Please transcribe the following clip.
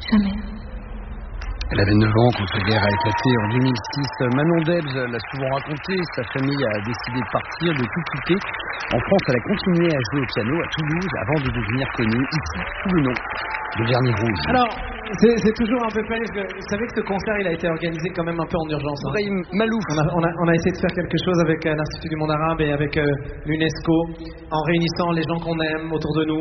Jamais. Elle avait 9 ans quand la guerre a éclaté en 2006. Manon Debs l'a souvent raconté, sa famille a décidé de partir, de tout quitter. En France, elle a continué à jouer au piano à Toulouse avant de devenir connue ici sous le nom de Vernis Rouge. Alors, c'est toujours un peu pareil, parce que vous savez que ce concert il a été organisé quand même un peu en urgence. Hein. Brahim Malouf. On a essayé de faire quelque chose avec l'Institut du monde arabe et avec l'UNESCO, en réunissant les gens qu'on aime autour de nous.